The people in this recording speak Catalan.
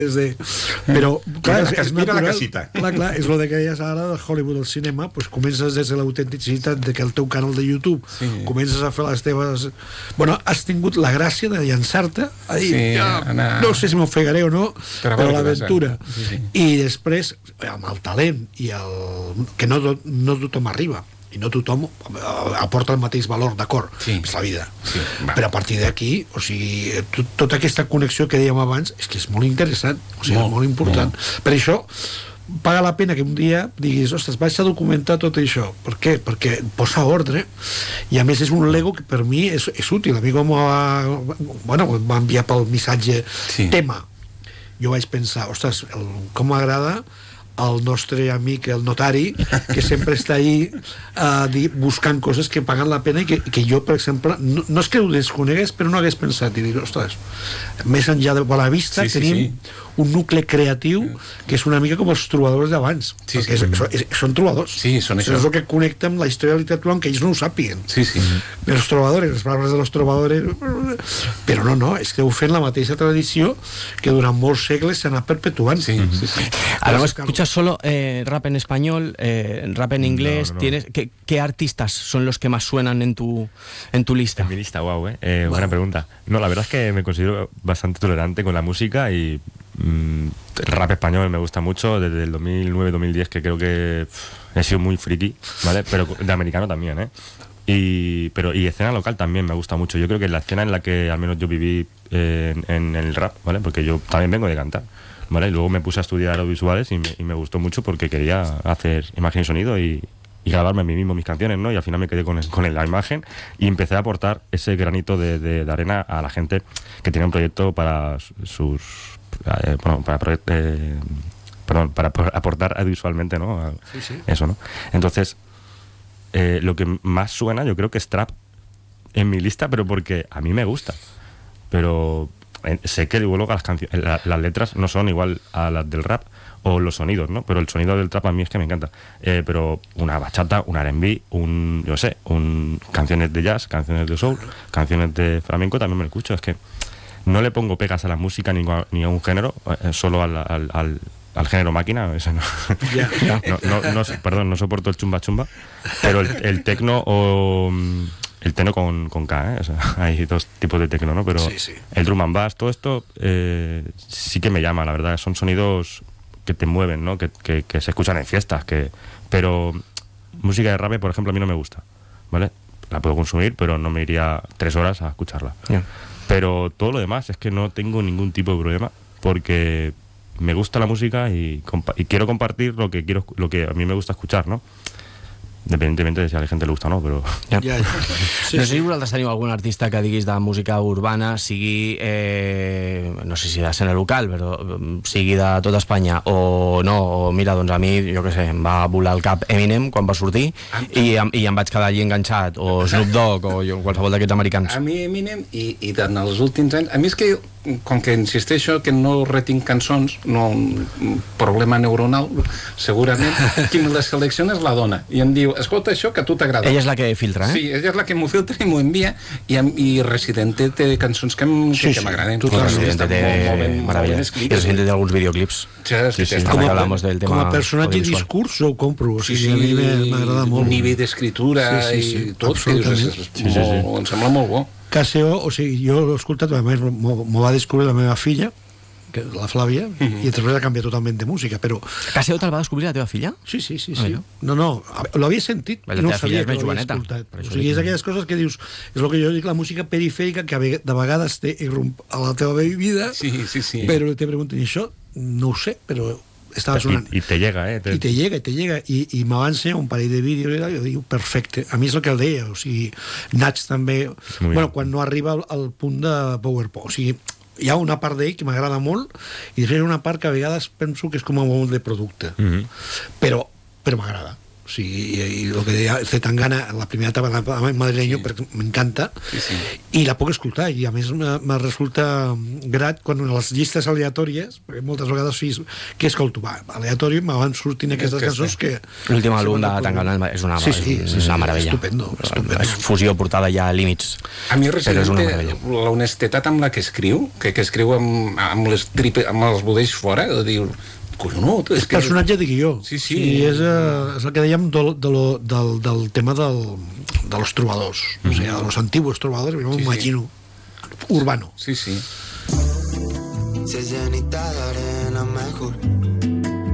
Però, clar, és natural. Clar, és el que deies ara de Hollywood del cinema, doncs comences des de l'autenticitat de que el teu canal de YouTube comences a fer les teves... Bueno, has tingut la gràcia de llançar-te a dir, no sé si m'ofegaré o no, però l'aventura. I després, amb el talent i el... que no tothom arriba, i no tothom aporta el mateix valor, d'acord, és la vida, però a partir d'aquí, o sigui, tota aquesta connexió que dèiem abans és que és molt interessant, o sigui, és molt important. Per això paga la pena que un dia diguis, ostres, vaig a documentar tot això. Per què? Perquè posa ordre, i a més és un Lego que per mi és útil. A mi com va enviar pel missatge tema, jo vaig pensar, ostres, com m'agrada el nostre amic, el notari, que sempre està ahí buscant coses que paguen la pena i que jo, per exemple, no és que ho desconegués, però no hagués pensat i dir, ostres, més enllà de la vista tenim un nucli creatiu que és una mica com els trobadors d'abans, perquè són trobadors, és el que connecta amb la història de la literatura, aunque ells no ho sàpiguen, els trobadores, les paraules de los trobadores, però no, és que ho fent la mateixa tradició que durant molts segles s'ha anat perpetuant. Ahora no escuchas solo rap en español, rap en inglés. ¿Qué artistas son los que más suenan en tu lista? En mi lista, buena pregunta. No, la verdad es que me considero bastante tolerante con la música y rap español me gusta mucho desde el 2009-2010, que creo que he sido muy friki, ¿vale? Pero de americano también, y escena local también me gusta mucho. Yo creo que la escena en la que al menos yo viví en el rap, ¿vale? Porque yo también vengo de cantar, ¿vale? Y luego me puse a estudiar audiovisuales y me gustó mucho porque quería hacer imagen y sonido y grabarme a mí mismo mis canciones, ¿no? Y al final me quedé con la imagen y empecé a aportar ese granito de arena a la gente que tiene un proyecto para para aportar audiovisualmente, ¿no? Eso, ¿no? Entonces, lo que más suena yo creo que es trap en mi lista, pero porque a mí me gusta. Pero sé que luego las letras no son igual a las del rap o los sonidos, ¿no? Pero el sonido del trap a mí es que me encanta. Pero una bachata, un R&B, canciones de jazz, canciones de soul, canciones de flamenco también me escucho. Es que no le pongo pegas a la música ni a un género, solo al género máquina. Ese no. Perdón, no soporto el chumba chumba, pero el tecno o... El tecno con K, o sea, hay dos tipos de tecno, ¿no? Pero el drum and bass, todo esto sí que me llama, la verdad. Son sonidos que te mueven, ¿no? Que se escuchan en fiestas. Pero música de rap, por ejemplo, a mí no me gusta, ¿vale? La puedo consumir, pero no me iría 3 horas a escucharla. Pero todo lo demás es que no tengo ningún tipo de problema porque me gusta la música y quiero compartir lo que a mí me gusta escuchar, ¿no? Independientemente de si a la gent li gusta o no, però... No sé si vosaltres teniu algun artista que diguis de música urbana, sigui, no sé si de escena local, però sigui de tota Espanya, o no, o mira, doncs a mi, jo què sé, em va volar el cap Eminem quan va sortir i em vaig quedar allí enganxat, o Snoop Dogg, o qualsevol d'aquests americans. A mi Eminem, i en els últims anys, a mi és que com que insisteixo que no retinc cançons, no, un problema neuronal, segurament, qui me les selecciona és la dona, i em diu, escolta això que a tu t'agrada. Ella és la que filtra, Sí, ella és la que m'ho filtra i m'ho envia, i Residente té cançons que m'agraden. Residente té meravella. I Residente té alguns videoclips. Com a personatge i discurs ho compro. A mi m'agrada molt. Un nivell d'escritura i tot, em sembla molt bo. Caseo, o sigui, jo l'he escoltat, a més m'ho va descobrir la meva filla, la Flàvia, i després ha canviat totalment de música, però... Caseo te'l va descobrir la teva filla? Sí. No, l'havia sentit i no sabia que l'havia escoltat. O sigui, és aquelles coses que dius, és el que jo dic, la música perifèrica que de vegades té a la teva vida, però te pregunten, i això? No ho sé, però... estava sonant. I te llega, I te llega, i m'avança un parell de vídeos i jo dic, perfecte. A mi és el que el deia, o sigui, Nach també, quan no arriba al punt de PowerPoint, o sigui, hi ha una part d'ell que m'agrada molt i després hi ha una part que a vegades penso que és com un de producte, però m'agrada. O sigui, i el que deia Zetangana, la primera etapa madrileño, perquè m'encanta, i la puc escoltar, i a més me resulta grat quan en les llistes aleatòries, perquè moltes vegades què escolto? Aleatori, me van sortint aquestes cançons que... L'últim àlbum de Tangana és una meravella. Estupendo. És fusió portada ja a límits. A mi resulta l'honestedat amb la que escriu, que escriu amb els budells fora, diu... És personatge de guió. Sí. És el que dèiem del tema de los trovadors, o sigui, de los antiguos trovadors, m'imagino, urbano. Sí. Se llenita de arena mejor